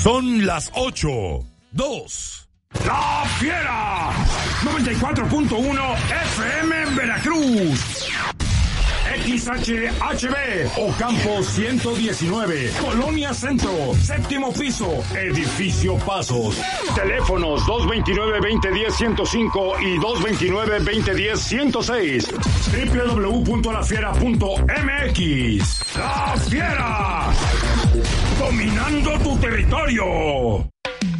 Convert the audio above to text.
Son las 8:02. ¡La Fiera! 94.1 FM en Veracruz. XHHB, Ocampo 119, Colonia Centro, séptimo piso, Edificio Pasos. Teléfonos 229-2010-105 y 229-2010-106. www.lafiera.mx. ¡La Fiera! Dominando tu territorio.